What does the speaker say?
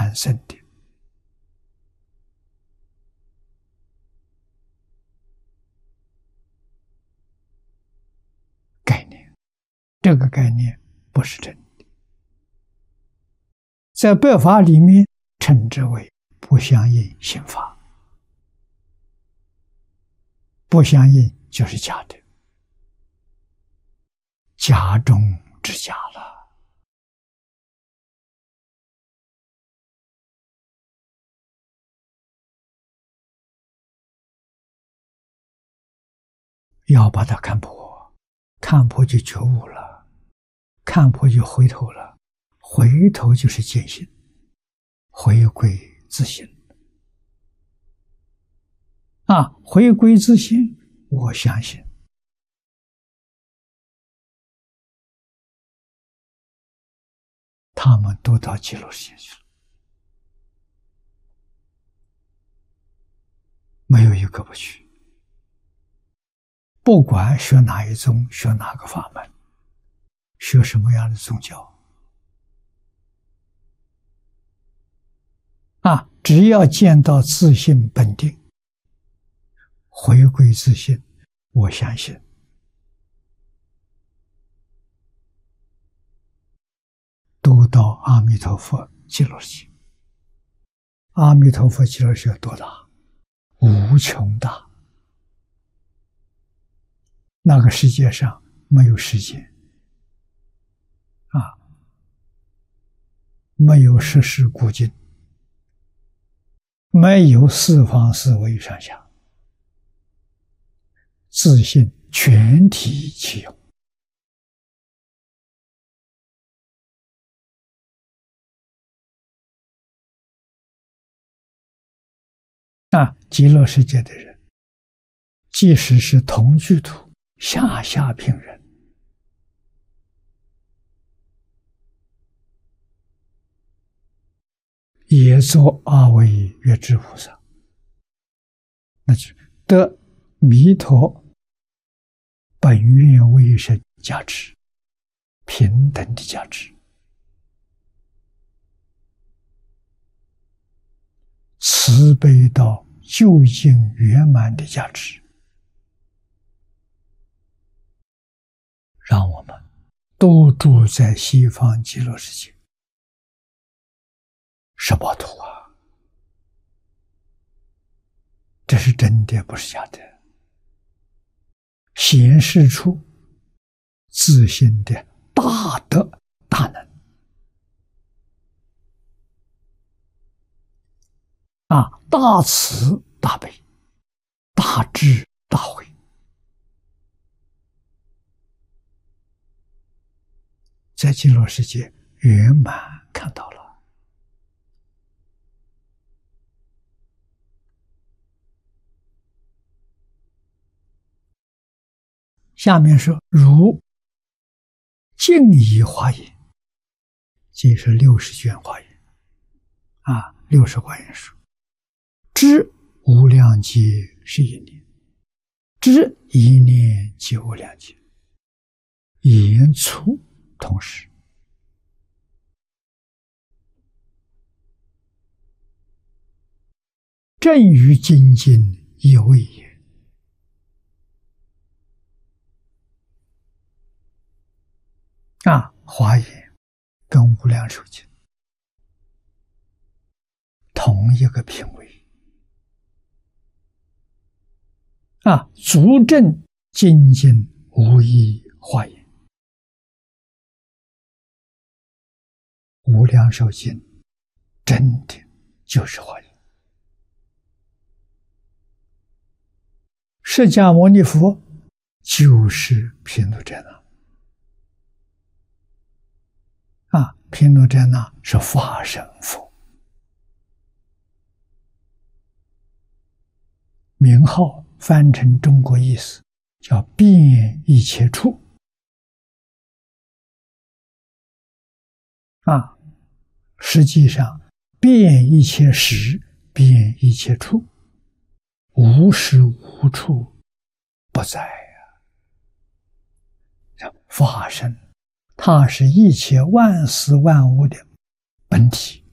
产生的概念，这个概念不是真的，在百法里面称之为不相应心法，不相应就是假的，假中之假了。要把它看破，看破就觉悟了，看破就回头了，回头就是见性，回归自性。回归自性，我相信他们都到极乐世界去了，没有一个不去。不管学哪一宗，学哪个法门，学什么样的宗教，只要见到自性本定，回归自性，我相信都到阿弥陀佛极乐世界。阿弥陀佛极乐世界多大？无穷大。那个世界上没有时间，没有时时古今，没有四方四维上下，自性全体其用。极乐世界的人，即使是同居土、下下品人，也做阿惟越致菩萨，那就得弥陀本愿威神加持，平等的价值，慈悲到究竟圆满的价值，让我们都住在西方极乐世界18土啊！这是真的，不是假的，显示出自性的大德大能大慈大悲、大智大慧，在极乐世界圆满看到了。下面说，如净以华严，即是60卷华严，60华严书，知无量劫是一念，知一念即无量劫，言粗同时，正于精进亦谓也。华严跟无量寿经同一个品位足证精进无异华严。无量寿经真的就是华严。释迦牟尼佛就是毗卢遮那。毗卢遮那是法身佛，名号翻成中国意思叫遍一切处。实际上遍一切时，遍一切处，无时无处不在法身，它是一切万事万物的本体，